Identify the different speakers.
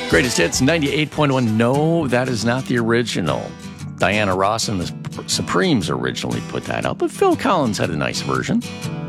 Speaker 1: Greatest Hits 98.1. No, that is not the original. Diana Ross and the Supremes originally put that out, but Phil Collins had a nice version.